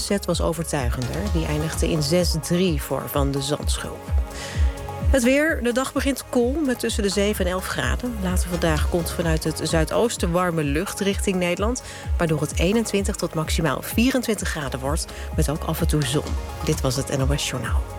set was overtuigender. Die eindigde in 6-3 voor Van de Zandschulp. Het weer. De dag begint koel met tussen de 7 en 11 graden. Later vandaag komt vanuit het zuidoosten warme lucht richting Nederland, waardoor het 21 tot maximaal 24 graden wordt, met ook af en toe zon. Dit was het NOS Journaal.